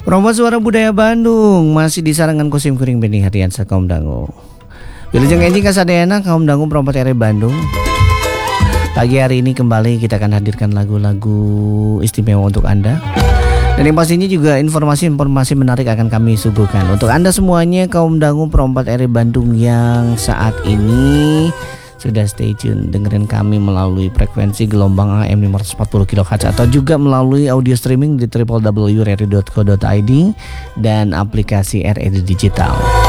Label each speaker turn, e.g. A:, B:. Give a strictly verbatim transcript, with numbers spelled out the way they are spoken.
A: Promo Suara Budaya Bandung masih di sarangan Kusim Kuring Bening Harian Kaum Dangu. Wilujeng enjing kasadayana Kaum Dangu Promo R Bandung. Pagi hari ini kembali kita akan hadirkan lagu-lagu istimewa untuk Anda. Dan yang pastinya juga informasi-informasi menarik akan kami suguhkan untuk Anda semuanya Kaum Dangu Promo R Bandung yang saat ini sudah stay tune dengerin kami melalui frekuensi gelombang A M lima ratus empat puluh kilohertz atau juga melalui audio streaming di w w w titik radio titik co titik i d dan aplikasi R R D Digital.